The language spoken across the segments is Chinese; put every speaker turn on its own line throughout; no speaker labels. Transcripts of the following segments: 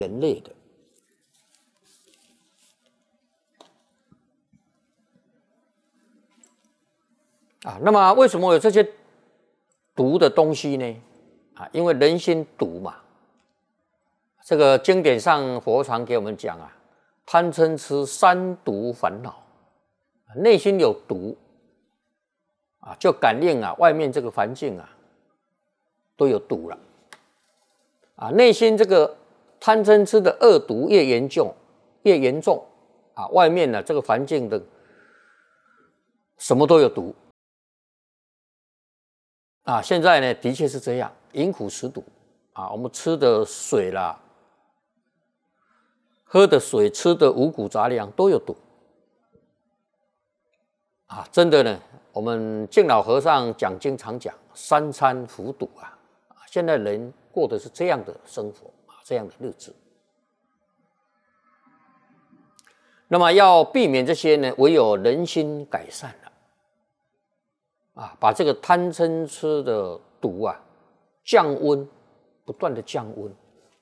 人类的。那么为什么有这些毒的东西呢？因为人心毒嘛。这个经典上佛常给我们讲贪嗔痴三毒烦恼，内心有毒就感应外面这个环境都有毒了内心这个贪嗔痴的恶毒越严重外面这个环境的什么都有毒现在呢的确是这样，饮苦食毒我们吃的水啦，喝的水，吃的五谷杂粮都有毒真的呢，我们敬老和尚讲经常讲三餐服毒现在人过的是这样的生活这样的日子。那么要避免这些呢，唯有人心改善了把这个贪嗔痴的毒降温，不断的降温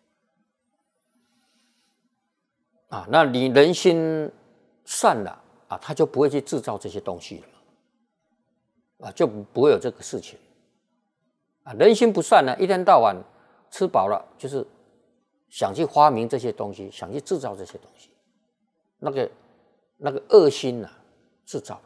那你人心善了他就不会去制造这些东西了就不会有这个事情人心不善呢，一天到晚吃饱了就是想去发明这些东西，想去制造这些东西，那个恶心制造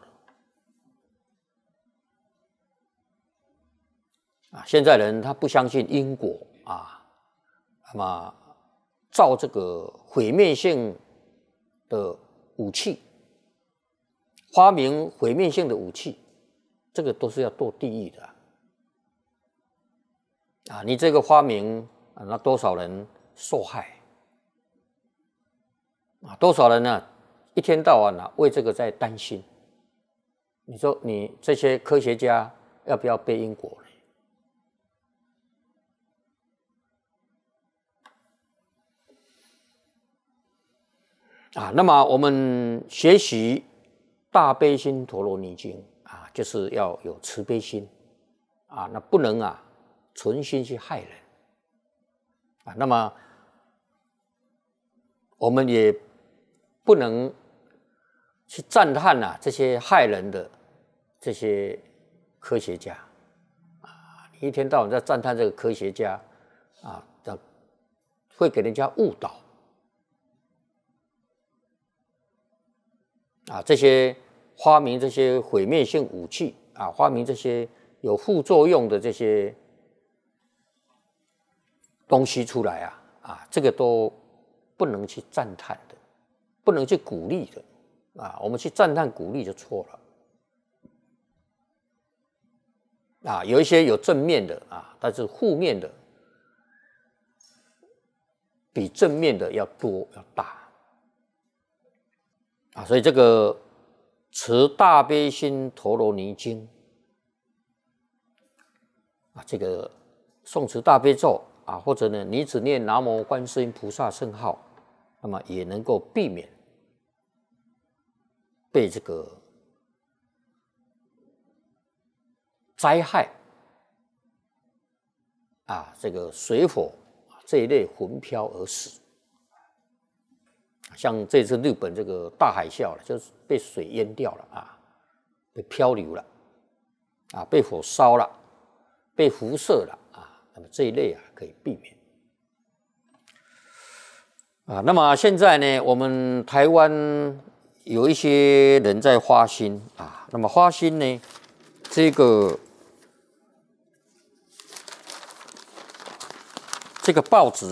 了现在人他不相信因果那么造这个毁灭性的武器，发明毁灭性的武器，这个都是要堕地狱的你这个发明那多少人受害多少人呢一天到晚为这个在担心，你说你这些科学家要不要背因果呢那么我们学习大悲心陀罗尼经就是要有慈悲心那不能存心去害人那么我们也不能去赞叹这些害人的这些科学家你一天到晚在赞叹这个科学家会给人家误导这些发明这些毁灭性武器发明这些有副作用的这些东西出来这个都不能去赞叹的，不能去鼓励的我们去赞叹鼓励就错了有一些有正面的但是负面的比正面的要多要大所以这个持大悲心陀罗尼经这个诵持大悲咒或者呢你只念南无观世音菩萨圣号，那么也能够避免被这个灾害这个水火这一类魂飘而死。像这次日本这个大海啸就是被水淹掉了被漂流了被火烧了，被辐射了那么这一类可以避免那么现在呢，我们台湾有一些人在发心那么发心呢，这个报纸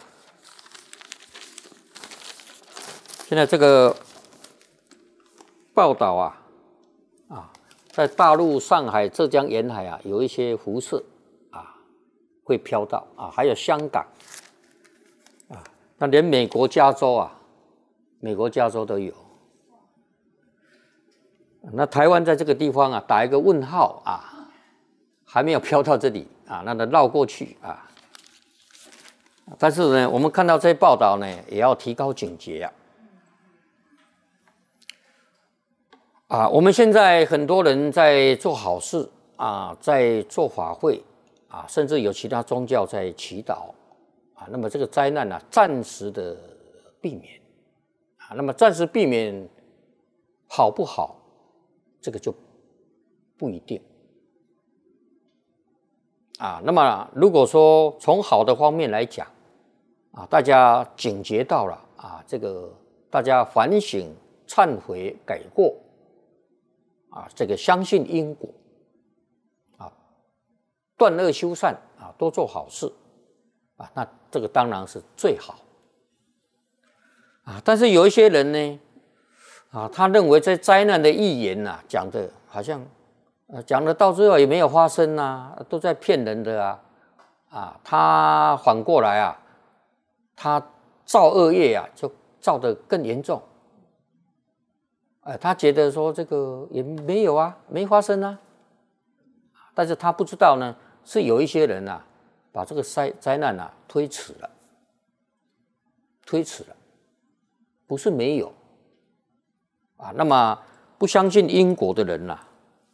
现在这个报道在大陆上海、浙江沿海有一些辐射会飘到还有香港那连美国加州都有。那台湾在这个地方打一个问号还没有飘到这里那它绕过去但是呢，我们看到这些报道呢，也要提高警觉我们现在很多人在做好事在做法会甚至有其他宗教在祈祷啊，那么这个灾难呢，暂时的避免啊，那么暂时避免好不好，这个就不一定啊。那么如果说从好的方面来讲啊，大家警觉到了啊，这个大家反省、忏悔、改过啊，这个相信因果啊，断恶修善啊，多做好事啊，那这个当然是最好啊。但是有一些人呢，啊，他认为这灾难的预言呐，讲的好像，讲的到最后也没有发生啊，都在骗人的啊，啊，他反过来啊，他造恶业啊，就造得更严重，他觉得说这个也没有啊，没发生啊，但是他不知道呢，是有一些人啊，把这个灾难啊推迟了，不是没有。啊，那么不相信因果的人呐，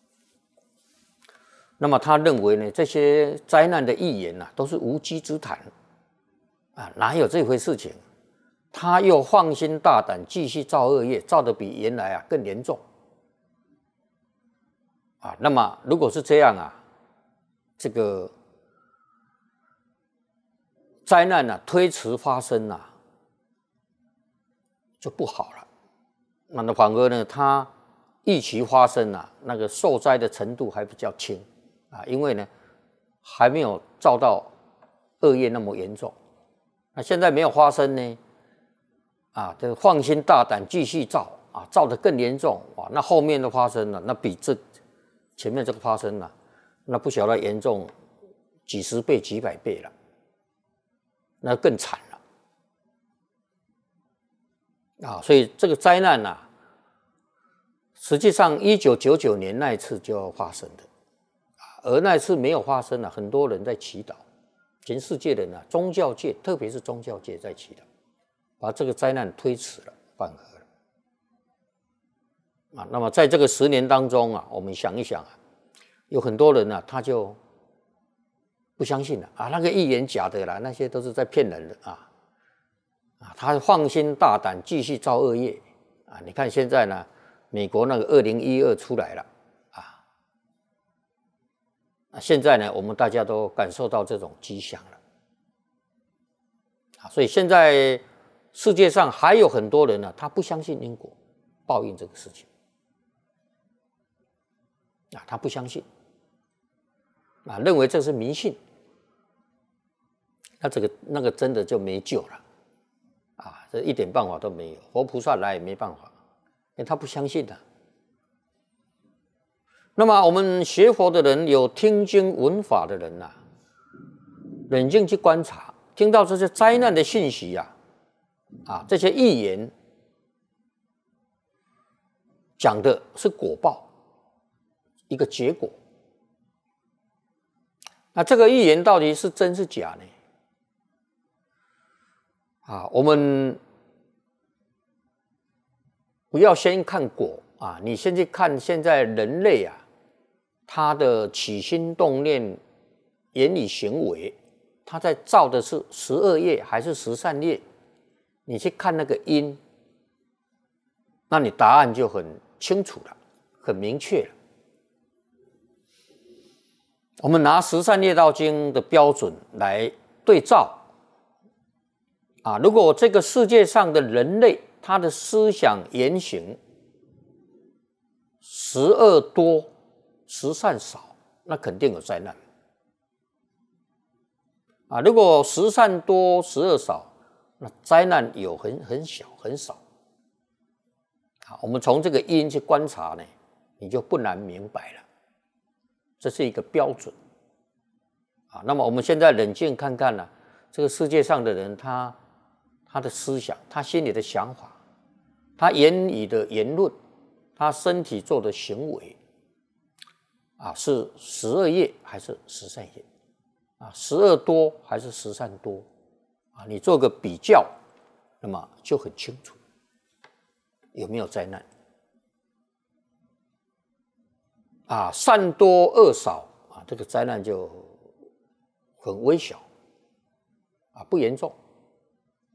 那么他认为呢，这些灾难的预言呐，都是无稽之谈啊，哪有这回事情？他又放心大胆继续造恶业，造得比原来啊更严重啊。那么如果是这样啊，这个灾难呢推迟发生啊，就不好了。那反而呢，它预期发生啊，那个受灾的程度还比较轻啊，因为呢还没有造到恶业那么严重。那现在没有发生呢，啊，这个放心大胆继续造啊，造得更严重啊，那后面的发生了，那比这前面这个发生了，那不晓得严重几十倍、几百倍了，那更惨了。啊，所以这个灾难啊，实际上1999年那一次就要发生的，而那一次没有发生了，很多人在祈祷，全世界的人啊，宗教界特别是宗教界在祈祷，把这个灾难推迟了，缓和了。啊，那么在这个10年当中啊，我们想一想啊，有很多人啊，他就不相信了啊，那个预言假的啦，那些都是在骗人的啊。他放心大胆继续造恶业啊！你看现在呢，美国那个2012出来了啊，现在呢，我们大家都感受到这种迹象了啊，所以现在世界上还有很多人呢，他不相信因果报应这个事情啊，他不相信啊，认为这是迷信，那那个真的就没救了。啊，这一点办法都没有，活菩萨来也没办法，因为他不相信的。那么我们学佛的人，有听经闻法的人呐，冷静去观察，听到这些灾难的信息啊，这些预言讲的是果报，一个结果。那这个预言到底是真是假呢？啊，我们不要先看果啊，你先去看现在人类啊，他的起心动念、言语行为，他在造的是十恶业还是十善业？你去看那个因，那你答案就很清楚了，很明确了。我们拿《十善业道经》的标准来对照。啊，如果这个世界上的人类，他的思想言行十恶多，十善少，那肯定有灾难。啊，如果十善多，十恶少，那灾难有很小很少。啊，我们从这个因去观察呢，你就不难明白了，这是一个标准。啊，那么我们现在冷静看看呢，这个世界上的人他的思想，他心里的想法，他言语的言论，他身体做的行为，啊，是十恶业还是十善业？啊，十恶多还是十善多？啊，你做个比较，那么就很清楚有没有灾难。啊，善多恶少啊，这个灾难就很微小。 不严重。